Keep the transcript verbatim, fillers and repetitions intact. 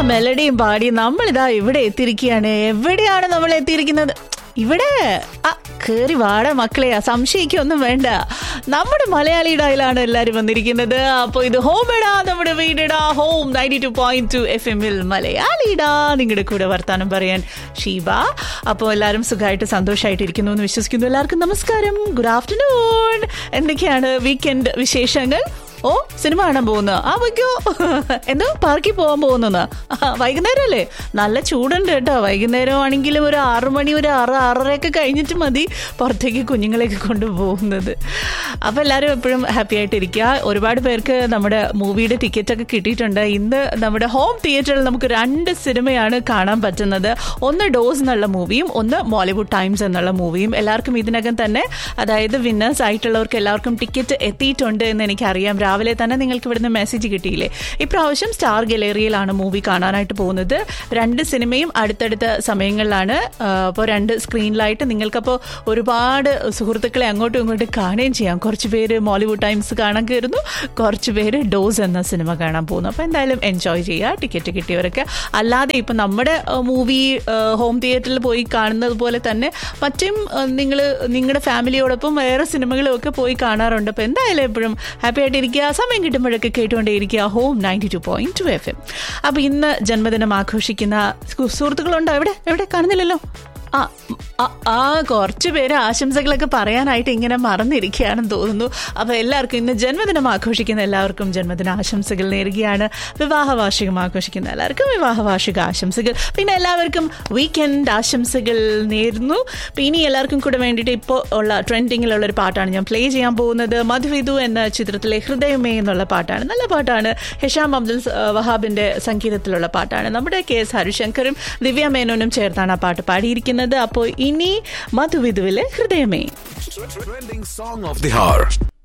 മെലഡിയും പാടി നമ്മളിതാ ഇവിടെ എത്തിയിരിക്കുകയാണ്. എവിടെയാണ് നമ്മൾ എത്തിയിരിക്കുന്നത്? ഇവിടെ ആ കേറി വാട മക്കളെ, സംശയിക്കൊന്നും വേണ്ട, നമ്മുടെ മലയാളി ഡായിലാണ് എല്ലാവരും വന്നിരിക്കുന്നത്. അപ്പോൾ ഇത് ഹോം ഇടാ, നമ്മുടെ വീടിടാ, home ninety two point two F എമ്മിൽ മലയാളിടാ, നിങ്ങളുടെ കൂടെ വർത്താനം പറയാൻ ഷീബ. അപ്പോൾ എല്ലാവരും സുഖമായിട്ട് സന്തോഷമായിട്ട് ഇരിക്കുന്നു എന്ന് വിശ്വസിക്കുന്നു. എല്ലാവർക്കും നമസ്കാരം, ഗുഡ് ആഫ്റ്റർനൂൺ. എന്തൊക്കെയാണ് വീക്കെൻഡ് വിശേഷങ്ങൾ? ഓ, സിനിമ കാണാൻ പോകുന്നു. ആ വയ്ക്കോ, എന്തോ പാർക്കിൽ പോകാൻ പോകുന്നു. വൈകുന്നേരം അല്ലേ? നല്ല ചൂടുണ്ട് കേട്ടോ. വൈകുന്നേരം ആണെങ്കിലും ഒരു ആറു മണി ഒരു ആറ് ആറരയൊക്കെ കഴിഞ്ഞിട്ട് മതി പുറത്തേക്ക് കുഞ്ഞുങ്ങളെയൊക്കെ കൊണ്ടുപോകുന്നത്. അപ്പോൾ എല്ലാവരും എപ്പോഴും ഹാപ്പി ആയിട്ടിരിക്കുക. ഒരുപാട് പേർക്ക് നമ്മുടെ മൂവിയുടെ ടിക്കറ്റൊക്കെ കിട്ടിയിട്ടുണ്ട്. ഇന്ന് നമ്മുടെ ഹോം തിയേറ്ററിൽ നമുക്ക് രണ്ട് സിനിമയാണ് കാണാൻ പറ്റുന്നത്. ഒന്ന് ഡോസ് എന്നുള്ള മൂവിയും ഒന്ന് മോളിവുഡ് ടൈംസ് എന്നുള്ള മൂവിയും. എല്ലാവർക്കും ഇതിനകം തന്നെ, അതായത് വിന്നേഴ്സ് ആയിട്ടുള്ളവർക്ക് എല്ലാവർക്കും ടിക്കറ്റ് എത്തിയിട്ടുണ്ട് എന്ന് എനിക്കറിയാം. രാവിലെ തന്നെ നിങ്ങൾക്ക് ഇവിടുന്ന് മെസ്സേജ് കിട്ടിയില്ലേ? ഇപ്രാവശ്യം സ്റ്റാർ ഗാലറിയിലാണ് മൂവി കാണാനായിട്ട് പോകുന്നത്. രണ്ട് സിനിമയും അടുത്തടുത്ത സമയങ്ങളിലാണ്. അപ്പോൾ രണ്ട് സ്ക്രീനിലായിട്ട് നിങ്ങൾക്കപ്പോൾ ഒരുപാട് സുഹൃത്തുക്കളെ അങ്ങോട്ടും ഇങ്ങോട്ടും കാണുകയും ചെയ്യാം. കുറച്ച് പേര് മോളിവുഡ് ടൈംസ് കാണാൻ കയറുന്നു, കുറച്ച് പേര് ഡോസ് എന്ന സിനിമ കാണാൻ പോകുന്നു. അപ്പോൾ എന്തായാലും എൻജോയ് ചെയ്യുക ടിക്കറ്റ് കിട്ടിയവരൊക്കെ. അല്ലാതെ ഇപ്പം നമ്മുടെ മൂവി ഹോം തിയേറ്ററിൽ പോയി കാണുന്നത് പോലെ തന്നെ മറ്റും നിങ്ങൾ നിങ്ങളുടെ ഫാമിലിയോടൊപ്പം വേറെ സിനിമകളും ഒക്കെ പോയി കാണാറുണ്ട്. അപ്പോൾ എന്തായാലും എപ്പോഴും ഹാപ്പി ആയിട്ടിരിക്കുക. സമയം കിട്ടുമ്പോഴൊക്കെ കേട്ടുകൊണ്ടേയിരിക്കുക home ninety two point two F M. അപ്പൊ ഇന്ന് ജന്മദിനം ആഘോഷിക്കുന്ന സുഹൃത്തുക്കളുണ്ടോ? എവിടെ എവിടെ കാണുന്നില്ലല്ലോ. ആ ആ കുറച്ച് പേര് ആശംസകളൊക്കെ പറയാനായിട്ട് ഇങ്ങനെ മറന്നിരിക്കുകയാണെന്ന് തോന്നുന്നു. അപ്പോൾ എല്ലാവർക്കും ഇന്ന് ജന്മദിനം ആഘോഷിക്കുന്ന എല്ലാവർക്കും ജന്മദിന ആശംസകൾ നേരുകയാണ്. വിവാഹ വാർഷികം ആഘോഷിക്കുന്ന എല്ലാവർക്കും വിവാഹ വാർഷിക ആശംസകൾ. പിന്നെ എല്ലാവർക്കും വീക്കെൻഡ് ആശംസകൾ നേരുന്നു. അപ്പം ഇനി എല്ലാവർക്കും കൂടെ വേണ്ടിയിട്ട് ഇപ്പോൾ ഉള്ള ട്രെൻഡിങ്ങിലുള്ള ഒരു പാട്ടാണ് ഞാൻ പ്ലേ ചെയ്യാൻ പോകുന്നത്. മധുവിധു എന്ന ചിത്രത്തിലെ ഹൃദയമേ എന്നുള്ള പാട്ടാണ്. നല്ല പാട്ടാണ്. ഹിഷാം അബ്ദുൽ വഹാബിൻ്റെ സംഗീതത്തിലുള്ള പാട്ടാണ്. നമ്മുടെ കെ എസ് ഹരിശങ്കറും ദിവ്യ മേനോനും ചേർത്താണ് ആ പാട്ട് പാടിയിരിക്കുന്നത്. അപ്പോൾ ഇനി മധുവിധുവിലെ ഹൃദയമേ. Trending song of the hour.